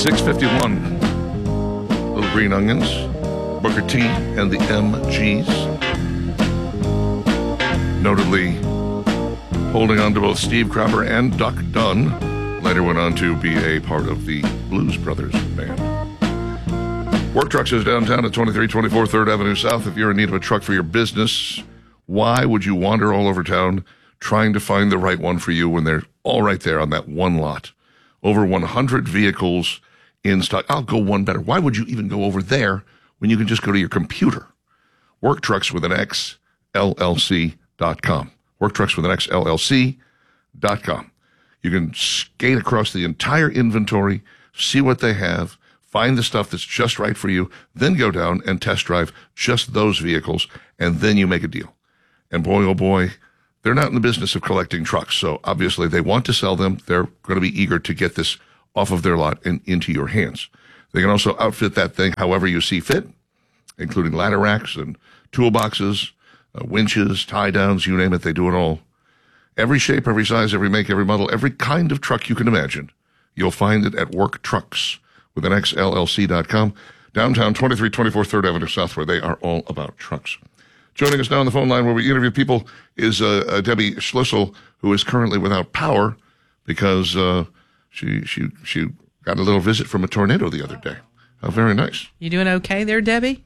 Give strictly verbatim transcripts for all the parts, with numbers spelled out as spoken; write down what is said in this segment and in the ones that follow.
six fifty-one. Little Green Onions, Booker T, and the M Gs. Notably holding on to both Steve Cropper and Duck Dunn. Later went on to be a part of the Blues Brothers band. Work Trucks is downtown at twenty-three twenty-four third Avenue South. If you're in need of a truck for your business, why would you wander all over town trying to find the right one for you when they're all right there on that one lot? Over one hundred vehicles in stock. I'll go one better. Why would you even go over there when you can just go to your computer? Work Trucks with an X, L L C dot com. Work Trucks with an X, L L C dot com. You can skate across the entire inventory, see what they have, find the stuff that's just right for you, then go down and test drive just those vehicles, and then you make a deal. And boy, oh boy, they're not in the business of collecting trucks, so obviously they want to sell them. They're going to be eager to get this off of their lot and into your hands. They can also outfit that thing however you see fit, including ladder racks and toolboxes, uh, winches, tie-downs, you name it, they do it all. Every shape, every size, every make, every model, every kind of truck you can imagine. You'll find it at Work Trucks with an X L L C dot com, downtown twenty-three twenty-four third Avenue South, where they are all about trucks. Joining us now on the phone line where we interview people is uh, uh, Debbie Schlissel, who is currently without power because uh, she she she got a little visit from a tornado the other day. Oh, very nice. You doing okay there, Debbie?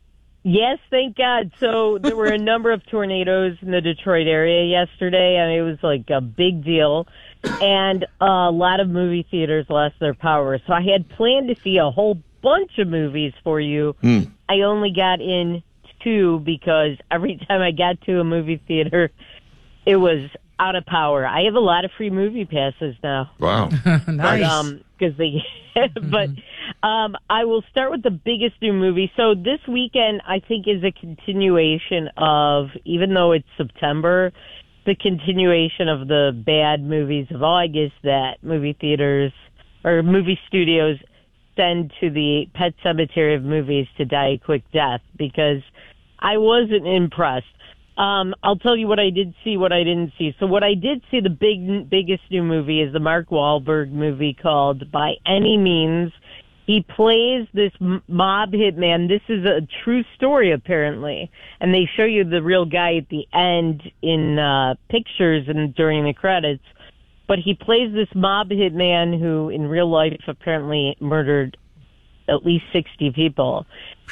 Yes, thank God. So there were a number of tornadoes in the Detroit area yesterday, and it was like a big deal. And a lot of movie theaters lost their power. So I had planned to see a whole bunch of movies for you. Mm. I only got in two because every time I got to a movie theater, it was out of power. I have a lot of free movie passes now. Wow. Nice. But, um, cause they, but um, I will start with the biggest new movie. So this weekend, I think, is a continuation of, even though it's September, the continuation of the bad movies of August that movie theaters or movie studios send to the pet cemetery of movies to die a quick death, because I wasn't impressed. Um, I'll tell you what I did see, what I didn't see. So what I did see, the big, biggest new movie is the Mark Wahlberg movie called By Any Means. He plays this mob hitman. This is a true story, apparently. And they show you the real guy at the end in uh, pictures and during the credits. But he plays this mob hitman who, in real life, apparently murdered at least sixty people.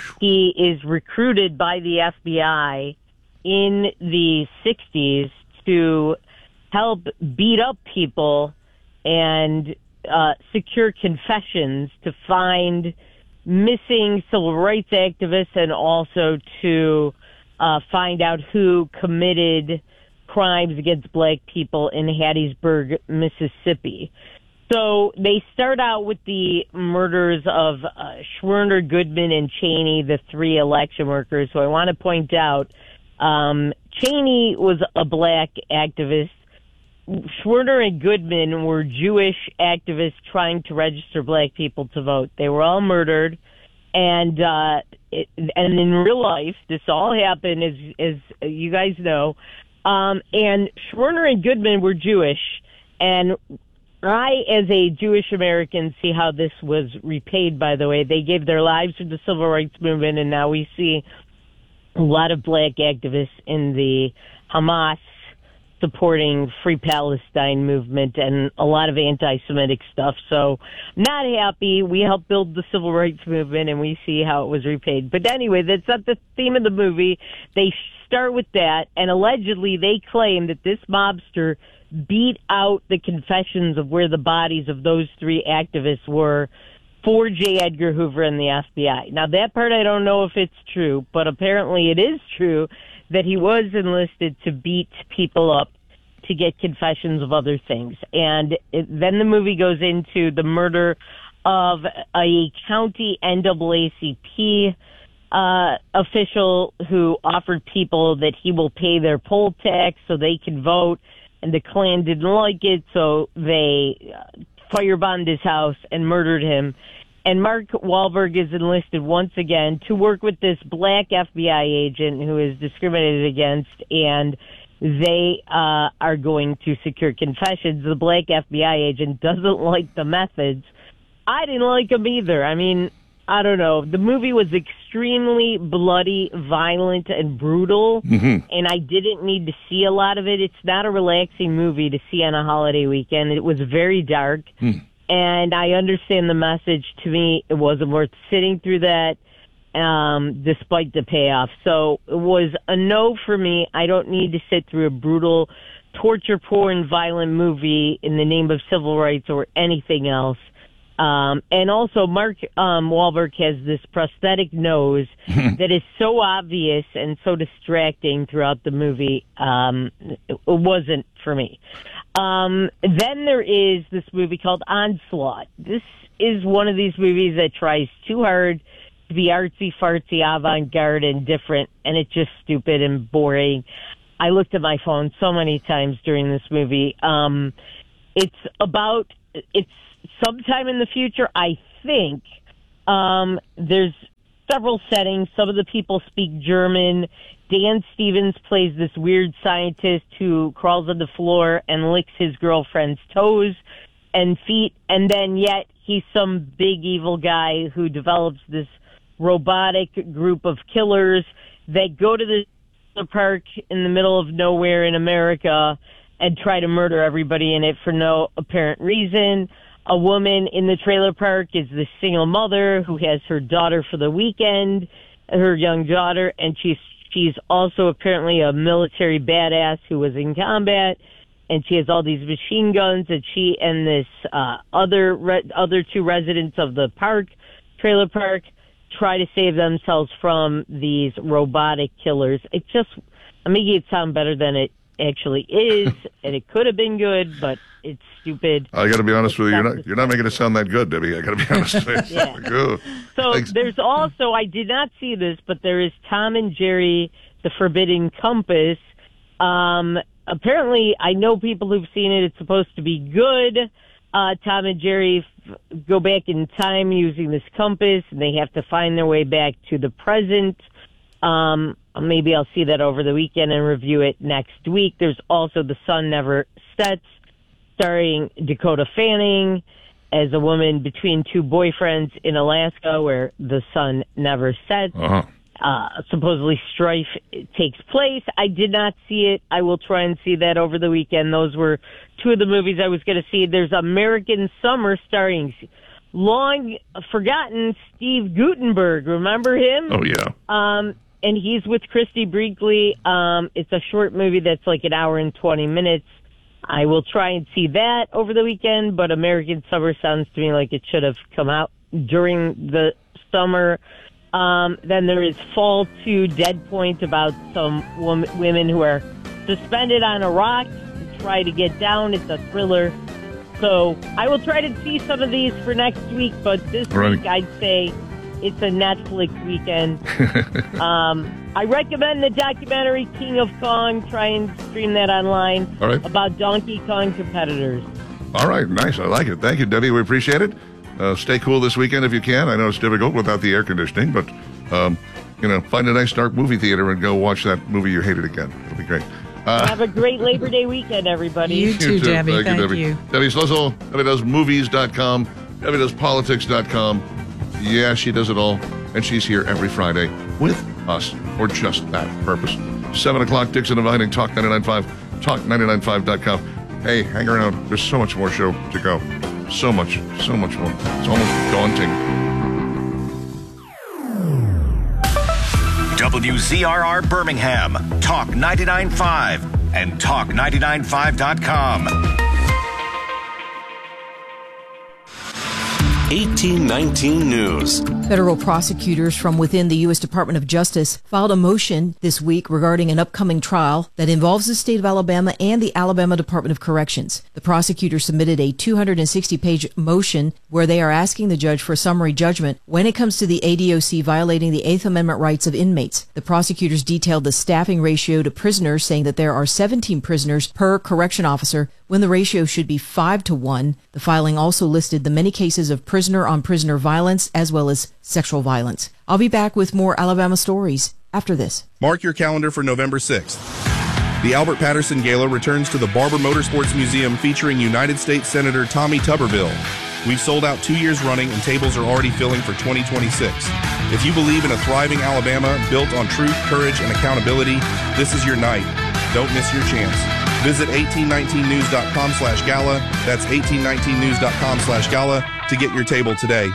He is recruited by the F B I in the sixties to help beat up people and uh, secure confessions to find missing civil rights activists, and also to uh, find out who committed crimes against black people in Hattiesburg, Mississippi. So they start out with the murders of uh, Schwerner, Goodman, and Cheney, the three election workers. So I want to point out, um, Cheney was a black activist. Schwerner and Goodman were Jewish activists trying to register black people to vote. They were all murdered. And uh, it, and in real life, this all happened, as, as you guys know. Um, and Schwerner and Goodman were Jewish. And I, as a Jewish American, see how this was repaid, by the way. They gave their lives to the civil rights movement, and now we see a lot of black activists in the Hamas supporting Free Palestine movement and a lot of anti-Semitic stuff. So not happy. We helped build the civil rights movement, and we see how it was repaid. But anyway, that's not the theme of the movie. They start with that, and allegedly they claim that this mobster beat out the confessions of where the bodies of those three activists were for J. Edgar Hoover and the F B I. Now, that part I don't know if it's true, but apparently it is true that he was enlisted to beat people up to get confessions of other things. And it, then the movie goes into the murder of a county N double A C P uh, official who offered people that he will pay their poll tax so they can vote. And the Klan didn't like it, so they uh, firebombed his house and murdered him. And Mark Wahlberg is enlisted once again to work with this black F B I agent who is discriminated against, and they uh, are going to secure confessions. The black F B I agent doesn't like the methods I didn't like them either. I mean, I don't know. The movie was extremely bloody, violent, and brutal, mm-hmm. and I didn't need to see a lot of it. It's not a relaxing movie to see on a holiday weekend. It was very dark, mm. and I understand the message. To me, it wasn't worth sitting through that, um, despite the payoff. So it was a no for me. I don't need to sit through a brutal, torture porn, violent movie in the name of civil rights or anything else. Um, and also, Mark um, Wahlberg has this prosthetic nose that is so obvious and so distracting throughout the movie. Um, it wasn't for me. Um, then there is this movie called Onslaught. This is one of these movies that tries too hard to be artsy-fartsy, avant-garde, and different, and it's just stupid and boring. I looked at my phone so many times during this movie. Um, it's about... it's sometime in the future, I think. Um, there's several settings. Some of the people speak German. Dan Stevens plays this weird scientist who crawls on the floor and licks his girlfriend's toes and feet, and then yet he's some big evil guy who develops this robotic group of killers that go to the park in the middle of nowhere in America and try to murder everybody in it for no apparent reason. A woman in the trailer park is the single mother who has her daughter for the weekend, her young daughter, and she's she's also apparently a military badass who was in combat, and she has all these machine guns, and she and this uh, other re- other two residents of the park, trailer park, try to save themselves from these robotic killers. It just, I'm making it sound better than it actually is, and it could have been good, but it's stupid. I got to be honest with you. You're not you're not making it sound that good, Debbie. I got to be honest with you. Yeah. Like, oh, so thanks. There's also, I did not see this, but there is Tom and Jerry, The Forbidden Compass. Um, apparently, I know people who've seen it. It's supposed to be good. Uh, Tom and Jerry f- go back in time using this compass, and they have to find their way back to the present. Um, maybe I'll see that over the weekend and review it next week. There's also The Sun Never Sets, starring Dakota Fanning as a woman between two boyfriends in Alaska where the sun never sets. Uh-huh. Uh, supposedly strife takes place. I did not see it. I will try and see that over the weekend. Those were two of the movies I was going to see. There's American Summer starring long forgotten Steve Guttenberg. Remember him? Oh, yeah. Um, and he's with Christy Brinkley. Um, it's a short movie that's like an hour and twenty minutes. I will try and see that over the weekend, but American Summer sounds to me like it should have come out during the summer. Um, then there is Fall two, Dead Point, about some woman, women who are suspended on a rock and try to get down. It's a thriller. So I will try to see some of these for next week, but this right. week I'd say it's a Netflix weekend. um, I recommend the documentary King of Kong. Try and stream that online. All right. About Donkey Kong competitors. All right, nice. I like it. Thank you, Debbie. We appreciate it. Uh, stay cool this weekend if you can. I know it's difficult without the air conditioning, but, um, you know, find a nice dark movie theater and go watch that movie you hated again. It'll be great. Uh, Have a great Labor Day weekend, everybody. You too, you too. Debbie. Thank, Thank you, Debbie. you. Debbie Sluzzle, Debbie does movies dot com, Debbie does politics dot com. Yeah, she does it all, and she's here every Friday with us for just that purpose. seven o'clock, Dixon Inviting, Talk ninety-nine point five, talk ninety-nine point five dot com. Hey, hang around. There's so much more show to go. So much, so much more. It's almost daunting. W Z R R Birmingham, Talk ninety-nine point five, and talk ninety-nine point five dot com. eighteen nineteen News. Federal prosecutors from within the U S Department of Justice filed a motion this week regarding an upcoming trial that involves the state of Alabama and the Alabama Department of Corrections. The prosecutor submitted a two hundred sixty page motion where they are asking the judge for a summary judgment when it comes to the A D O C violating the Eighth Amendment rights of inmates. The prosecutors detailed the staffing ratio to prisoners, saying that there are seventeen prisoners per correction officer when the ratio should be five to one. The filing also listed the many cases of prisoner-on-prisoner violence as well as sexual violence. I'll be back with more Alabama stories after this. Mark your calendar for November sixth. The Albert Patterson Gala returns to the Barber Motorsports Museum featuring United States Senator Tommy Tuberville. We've sold out two years running, and tables are already filling for twenty twenty-six. If you believe in a thriving Alabama built on truth, courage, and accountability, this is your night. Don't miss your chance. Visit eighteen nineteen news dot com slash gala. That's eighteen nineteen news dot com slash gala to get your table today.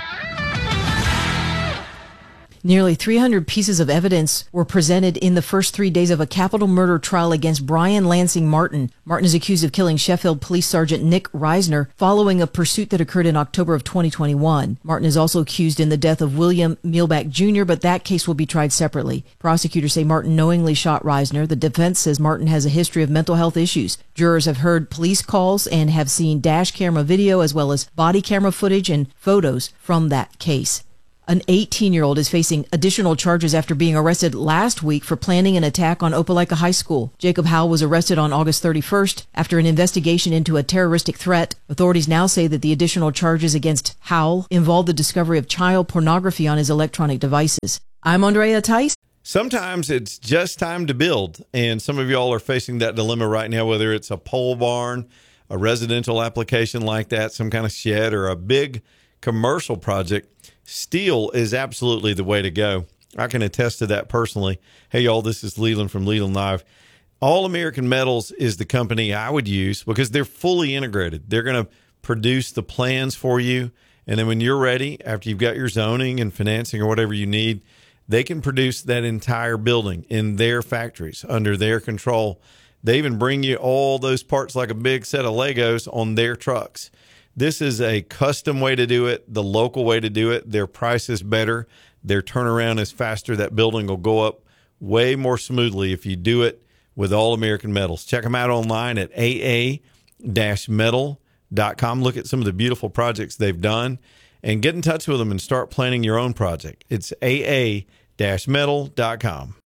Nearly three hundred pieces of evidence were presented in the first three days of a capital murder trial against Brian Lansing Martin. Martin is accused of killing Sheffield Police Sergeant Nick Reisner following a pursuit that occurred in October of twenty twenty-one. Martin is also accused in the death of William Mielbach Junior, but that case will be tried separately. Prosecutors say Martin knowingly shot Reisner. The defense says Martin has a history of mental health issues. Jurors have heard police calls and have seen dash camera video as well as body camera footage and photos from that case. An eighteen-year-old is facing additional charges after being arrested last week for planning an attack on Opelika High School. Jacob Howell was arrested on August thirty-first after an investigation into a terroristic threat. Authorities now say that the additional charges against Howell involve the discovery of child pornography on his electronic devices. I'm Andrea Tice. Sometimes it's just time to build, and some of y'all are facing that dilemma right now, whether it's a pole barn, a residential application like that, some kind of shed, or a big commercial project. Steel is absolutely the way to go. I can attest to that personally. Hey, y'all, this is Leland from Leland Live. All American Metals is the company I would use because they're fully integrated. They're going to produce the plans for you. And then when you're ready, after you've got your zoning and financing or whatever you need, they can produce that entire building in their factories under their control. They even bring you all those parts like a big set of Legos on their trucks. This is a custom way to do it, the local way to do it. Their price is better. Their turnaround is faster. That building will go up way more smoothly if you do it with All American Metals. Check them out online at a a dash metal dot com. Look at some of the beautiful projects they've done and get in touch with them and start planning your own project. It's a a dash metal dot com.